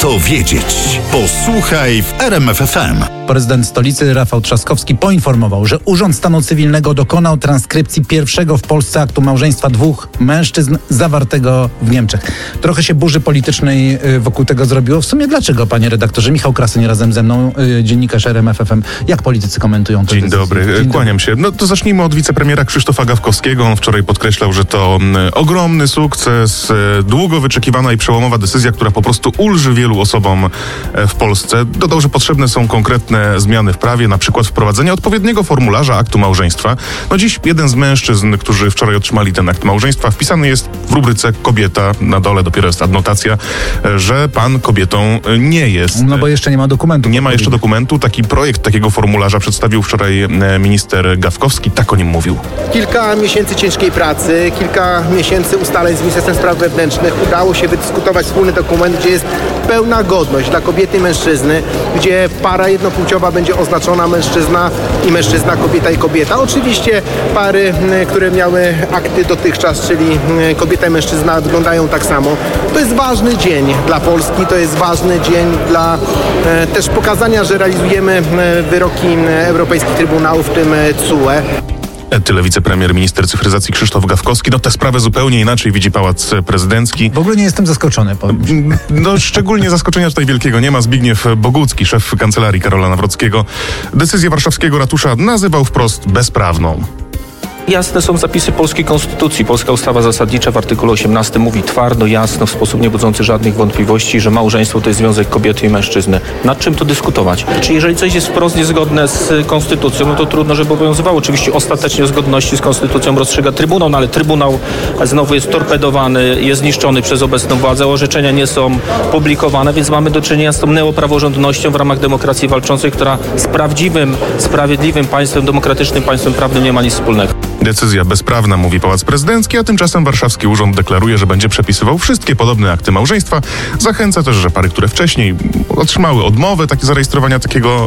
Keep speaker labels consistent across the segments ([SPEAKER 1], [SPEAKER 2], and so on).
[SPEAKER 1] Warto wiedzieć. Posłuchaj w RMF FM.
[SPEAKER 2] Prezydent stolicy Rafał Trzaskowski poinformował, że Urząd Stanu Cywilnego dokonał transkrypcji pierwszego w Polsce aktu małżeństwa dwóch mężczyzn zawartego w Niemczech. Trochę się burzy politycznej wokół tego zrobiło. W sumie dlaczego, panie redaktorze? Michał Krasoń razem ze mną, dziennikarz RMF FM. Jak politycy komentują to?
[SPEAKER 3] Dzień dobry, kłaniam się. No to zacznijmy od wicepremiera Krzysztofa Gawkowskiego. On wczoraj podkreślał, że to ogromny sukces, długo wyczekiwana i przełomowa decyzja, która po prostu ulży wielu osobom w Polsce. Dodał, że potrzebne są konkretne zmiany w prawie, na przykład wprowadzenie odpowiedniego formularza aktu małżeństwa. No dziś jeden z mężczyzn, którzy wczoraj otrzymali ten akt małżeństwa, wpisany jest w rubryce kobieta, na dole dopiero jest adnotacja, że pan kobietą nie jest.
[SPEAKER 2] No bo jeszcze nie ma dokumentu.
[SPEAKER 3] Nie ma jeszcze dokumentu. Taki projekt takiego formularza przedstawił wczoraj minister Gawkowski. Tak o nim mówił.
[SPEAKER 4] Kilka miesięcy ciężkiej pracy, kilka miesięcy ustaleń z Ministerstwem Spraw Wewnętrznych. Udało się wydyskutować wspólny dokument, gdzie jest pełna godność dla kobiety i mężczyzny, gdzie para jednopłciowa będzie oznaczona mężczyzna, kobieta i kobieta. Oczywiście pary, które miały akty dotychczas, czyli kobieta i mężczyzna, wyglądają tak samo. To jest ważny dzień dla Polski, to jest ważny dzień dla też pokazania, że realizujemy wyroki Europejskich Trybunałów, w tym TSUE.
[SPEAKER 3] Tyle wicepremier, minister cyfryzacji Krzysztof Gawkowski. No tę sprawę zupełnie inaczej widzi Pałac Prezydencki.
[SPEAKER 2] W ogóle nie jestem zaskoczony.
[SPEAKER 3] No szczególnie zaskoczenia tutaj wielkiego nie ma. Zbigniew Bogucki, szef kancelarii Karola Nawrockiego, decyzję warszawskiego ratusza nazywał wprost bezprawną.
[SPEAKER 5] Jasne są zapisy polskiej konstytucji. Polska ustawa zasadnicza w artykule 18 mówi twardo, jasno, w sposób niebudzący żadnych wątpliwości, że małżeństwo to jest związek kobiety i mężczyzny. Nad czym tu dyskutować? Czy jeżeli coś jest wprost niezgodne z konstytucją, no to trudno, żeby obowiązywało. Oczywiście ostatecznie o zgodności z konstytucją rozstrzyga Trybunał, no ale Trybunał znowu jest torpedowany, jest zniszczony przez obecną władzę, orzeczenia nie są publikowane, więc mamy do czynienia z tą neopraworządnością w ramach demokracji walczącej, która z prawdziwym, sprawiedliwym państwem, demokratycznym państwem prawnym nie ma nic wspólnego.
[SPEAKER 3] Decyzja bezprawna, mówi Pałac Prezydencki, a tymczasem warszawski urząd deklaruje, że będzie przepisywał wszystkie podobne akty małżeństwa. Zachęca też, że pary, które wcześniej otrzymały odmowę zarejestrowania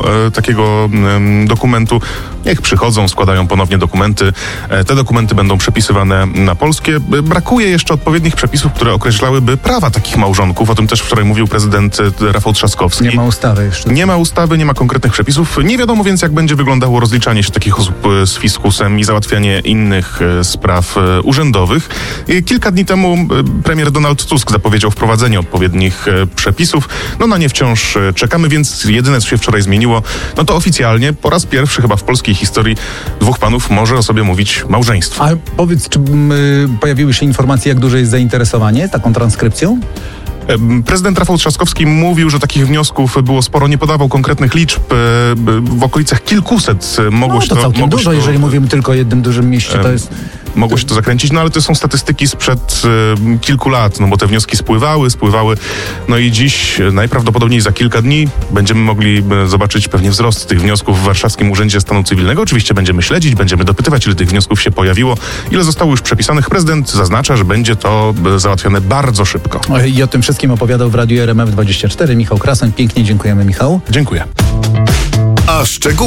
[SPEAKER 3] takiego dokumentu, niech przychodzą, składają ponownie dokumenty. Te dokumenty będą przepisywane na polskie. Brakuje jeszcze odpowiednich przepisów, które określałyby prawa takich małżonków. O tym też wczoraj mówił prezydent Rafał Trzaskowski.
[SPEAKER 2] Nie ma ustawy jeszcze.
[SPEAKER 3] Nie ma ustawy, nie ma konkretnych przepisów. Nie wiadomo więc, jak będzie wyglądało rozliczanie się takich osób z fiskusem i załatwianie innych spraw urzędowych. Kilka dni temu premier Donald Tusk zapowiedział wprowadzenie odpowiednich przepisów. No na nie wciąż czekamy, więc jedyne, co się wczoraj zmieniło, no to oficjalnie po raz pierwszy chyba w polskiej historii dwóch panów może o sobie mówić małżeństwo.
[SPEAKER 2] A powiedz, czy pojawiły się informacje, jak duże jest zainteresowanie taką transkrypcją?
[SPEAKER 3] Prezydent Rafał Trzaskowski mówił, że takich wniosków było sporo, nie podawał konkretnych liczb, w okolicach kilkuset mogło się
[SPEAKER 2] to całkiem dużo, jeżeli mówimy tylko o jednym dużym mieście, to jest...
[SPEAKER 3] Mogło się to zakręcić, no ale to są statystyki sprzed kilku lat, no bo te wnioski spływały, no i dziś najprawdopodobniej za kilka dni będziemy mogli zobaczyć pewnie wzrost tych wniosków w Warszawskim Urzędzie Stanu Cywilnego. Oczywiście będziemy śledzić, będziemy dopytywać, ile tych wniosków się pojawiło, ile zostało już przepisanych. Prezydent zaznacza, że będzie to załatwione bardzo szybko.
[SPEAKER 2] I o tym wszystkim opowiadał w Radiu RMF24 Michał Krasoń. Pięknie dziękujemy, Michał.
[SPEAKER 3] Dziękuję.
[SPEAKER 1] A szczegóły